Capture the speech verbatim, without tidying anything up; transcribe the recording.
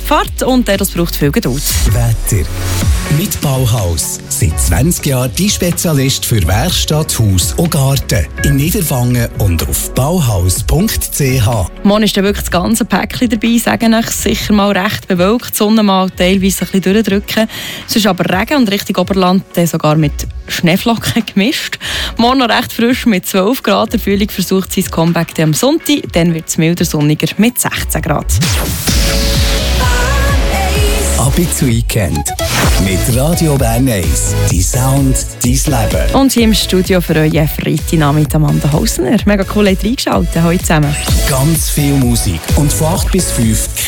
Fahrt und das braucht viel Geduld. Wetter. Mit Bauhaus. Seit zwanzig Jahren die Spezialist für Werkstatt, Haus und Garten. In Niederwangen und auf bauhaus punkt c h. Morgen ist dann wirklich das ganze Päckchen dabei. Sagen euch sicher mal recht bewölkt. Die Sonne mal teilweise ein bisschen durchdrücken. Es ist aber Regen und Richtung Oberland sogar mit Schneeflocken gemischt. Morgen noch recht frisch mit zwölf Grad. Der Frühling versucht sein Comeback am Sonntag. Dann wird es milder, sonniger mit sechzehn Grad. Ab ins Weekend. Mit Radio Bern eins. Dein Sound, dein Leben. Und hier im Studio für euch Freitag mit Amanda Hausner. Mega cool, habt ihr eingeschaltet heute zusammen. Ganz viel Musik. Und von acht bis fünf